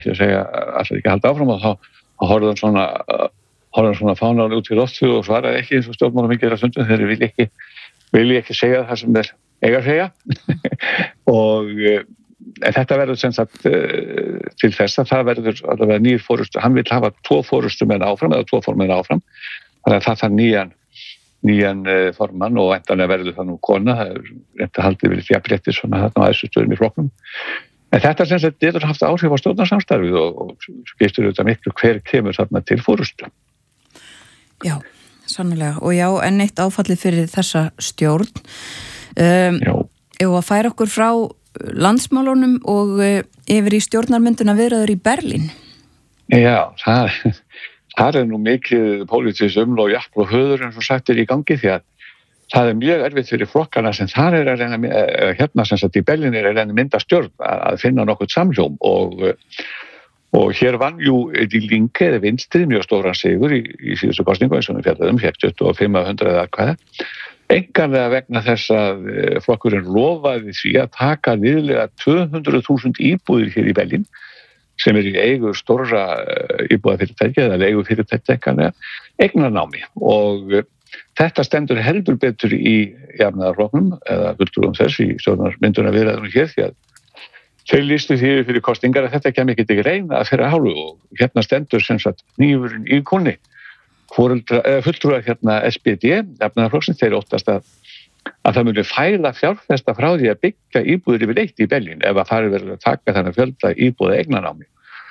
að segja allir ekki að halda áfram og þá horfði hann svona fánalega út í loftið og svaraði ekki eins og stjórnmálamenn gera stundum, þeir vilja ekki segja það sem þeir eiga að segja en þetta verður sem sagt til þess að það verður allavega nýr forystu, hann vil hafa 2 forystumenn áfram eða 2 formenn áfram, þannig að það þarf nýjan formann og væntanlega verður það nú kona, það er reynt að haldið verið jafnréttis svona þarna á æðstu stöðum í flokknum. En þetta sem sagt getur haft áhrif á stjórnarsamstarfið og skiptir auðvitað miklu hver kemur þarna til forystu. Já, sannlega. Og já, enn eitt áfallið fyrir þessa stjórn. Ef að færa okkur frá landsmálunum og yfir í stjórnarmynduna viðræður í Berlín. Já, það er nú mikið pólitískt uml og jafn og höður eins og sagt í gangi því að það er mjög erfitt fyrir flokkana sem þar er að reyna, hérna sem sagt í Berlín er að reyna mynda stjórn að finna nokkuð samhljóm og hér vann jú Die Linke eða vinstri mjög stóran sigur í síðustu kosningu eins og við fjallaðum, fékk 2500 atkvæða, einkanlega vegna þess að flokkurinn lofaði því að taka niðurlega 200.000 íbúðir hér í Berlín sem í eigu stórra íbúðafyrirtækja eða leigufyrirtækja eignanámi og þetta stendur heldur betur í jafnaðarflokknum eða fulltrúum þess í stjórnarmynduna viðræðunum hér því að þeir lýstu því fyrir kosningar að þetta kemur ekki til greina að þeirra hálfu og hérna stendur sem sagt hnífurinn í kúnni. Fulltrúar hérna SPD, jafnaðarflokksins, þeir óttast að það muni fæla fjárfesta frá því að byggja íbúðir yfir eitt í Berlín ef að farið verður að taka þannig fjölda íbúða eignanámi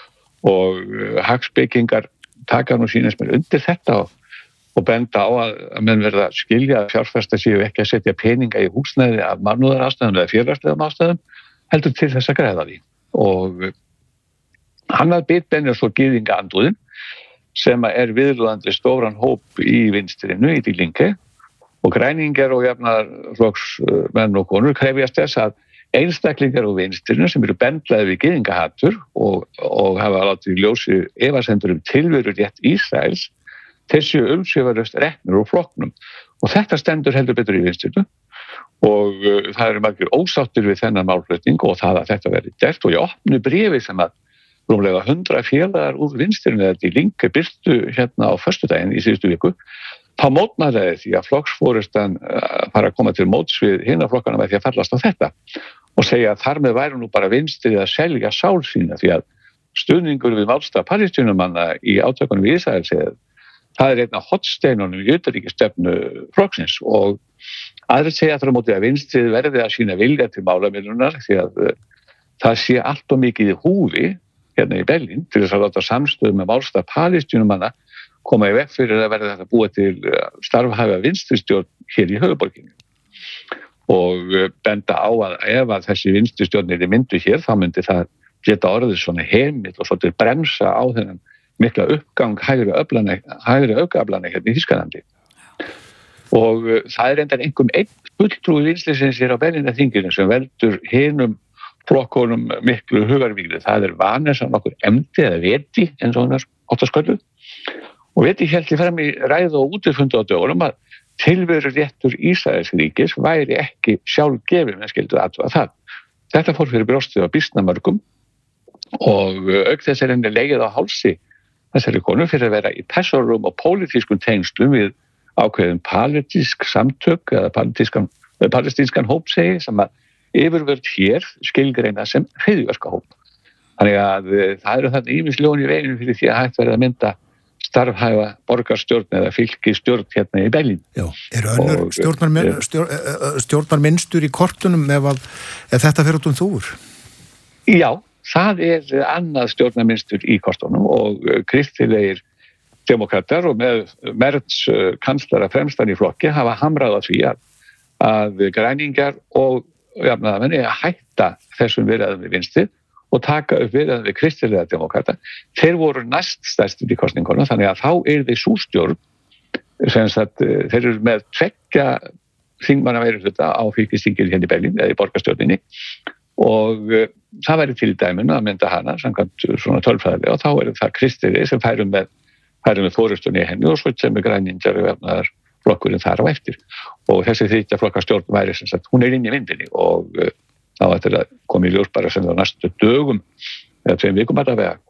og hagspekingar taka nú sýnist mér undir þetta og benda á að menn verða að skilja að fjárfesta séu ekki að setja peninga í húsnæði af mannúðarástæðum eða félagslegum ástæðum heldur til þess að græða því og hann að bitbeinir svo gyðingaandúðin sem er viðlúðandi stóran hóp í vinstrinu í Die Linke og græningar og jafnaðarflokksmenn og konur krefjast þess að einstaklingar og vinstrinu sem eru bendlaði við gyðingahatur og hafa látið í ljósi efasemdur tilveru rétt Ísraels þessi umsvifalaust reknir úr flokknum og þetta stendur heldur betur í vinstrinu og það eru margir ósáttir við þennan málflutning og það að þetta verði gert og ég opnu bréfi sem að rúmlega 100 félagar úr vinstrinu eða Die Linke birtu hérna á föstudaginn í síðustu viku þá mótmælaði því að flokksforystan fara að koma til móts við hina flokkana með því að fallast á þetta og segja að þar með væri nú bara vinstrið að selja sál sína því að stuðningur við málstað palestínumanna í átökunum við Ísrael það er einn af hornsteinunum í utanríkisstefnu flokksins og aðrir segja þar á móti að vinstrið verði að sína vilja til málamiðlunar því að það sé allt og mikið í húfi hérna í Berlín til þess að láta samstöðu með málstað palestínumanna koma í veg fyrir að verða þetta búa til starfhæfa vinstristjórn hér í höfuðborginni og benda á að ef að þessi vinstristjórn er myndu hér þá myndi það geta orðið svona heimill og svolítið bremsa á þennan mikla uppgang hægri öfgaaflana hérna í Þýskalandi. Og það er endar einhverjum einn fulltrúi vinstrisins hér á Berlínarþinginu sem veldur hinum flokkunum miklu hugarvíli. Það er Vanessa nokkur emdi eða veti eins og hann er óttaskölluð. Og veti hélt í fram í ræðu og útifundu á dögunum að tilveru réttur Ísraelsríkis væri ekki sjálfgefið með skildu aðtúa það. Þetta fór fyrir brjóstið á býsnamörgum og auk þess er henni legið á hálsi þessari konu fyrir að vera í persónulegum og pólitískum tengslum við ákveðin palestísk samtök eða palestínskan hóp segi sem að yfirvöld hér skilgreina sem hryðjuverkahóp. Þannig að það eru þarna ýmis ljón í veginu fyrir því að hægt verið að mynda starfhæfa borgarstjórn eða fylkisstjórn hérna í Berlín. Já, eru önnur stjórnarmynstur í kortunum ef þetta fer út þúfur? Já, það er annað stjórnarmynstur í kortunum og kristilegir demokratar og með Merz kanslara fremstan í flokki hafa hamrað á því að græningar og jafnaðarmenn að hætta þessum viðræðum við vinstri og taka upp viðræðum við kristilega demokrata. Þeir voru næst stærstir í kosningunum þannig að þá þeir sústjórn sem sagt þeir eru með 2 þingmanna meirihluta á fylkisþinginu hérna í Berlín eða í borgarstjórninni og það væri til dæminu að mynda hana samkvæmt svona tölfræðilega og þá er það kristilega sem færum með fórustunni í henni og svo sem græningar og jafnaðarflokkurinn þar á eftir og þessi 3 flokkastjórn væri sem sagt hún inn í myndinni og þá ættir að koma í ljós bara sem á næstu dögum eða 2 vikum allavega.